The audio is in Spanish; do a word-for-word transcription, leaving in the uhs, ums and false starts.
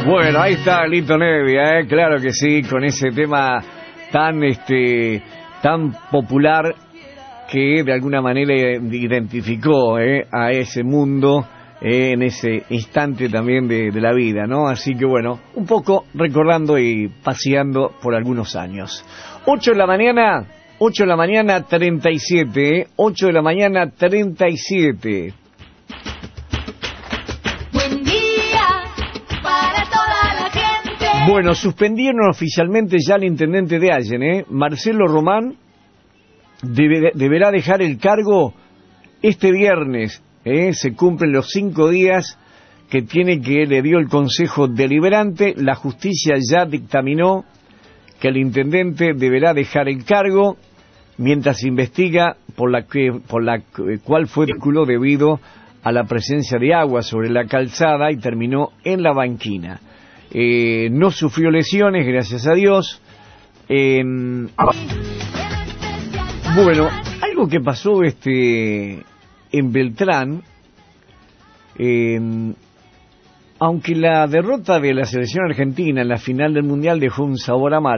Bueno, ahí está Lito Nevia, ¿eh? Claro que sí, con ese tema tan este tan popular que de alguna manera identificó ¿eh? a ese mundo eh, en ese instante también de, de la vida, ¿no? Así que bueno, un poco recordando y paseando por algunos años. ocho de la mañana, ocho de la mañana treinta y siete, ¿eh? ocho de la mañana treinta y siete. Bueno, suspendieron oficialmente ya al intendente de Allen, ¿eh? Marcelo Román debe, deberá dejar el cargo este viernes, ¿eh? Se cumplen los cinco días que tiene que le dio el Consejo Deliberante. La justicia ya dictaminó que el intendente deberá dejar el cargo mientras se investiga por la que por la cual fue el vínculo debido a la presencia de agua sobre la calzada y terminó en la banquina. Eh, no sufrió lesiones, gracias a Dios. Eh, bueno, algo que pasó este en Beltrán, eh, aunque la derrota de la selección argentina en la final del Mundial dejó un sabor amargo,